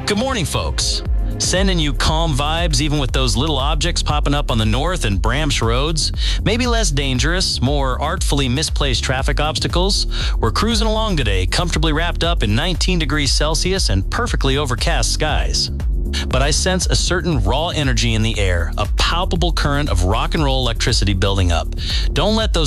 Good morning, folks. Sending you calm vibes even with those little objects popping up on the North and Bramsh roads. Maybe less dangerous, more artfully misplaced traffic obstacles. We're cruising along today, comfortably wrapped up in 19 degrees Celsius and perfectly overcast skies. But I sense a certain raw energy in the air, a palpable current of rock and roll electricity building up. Don't let those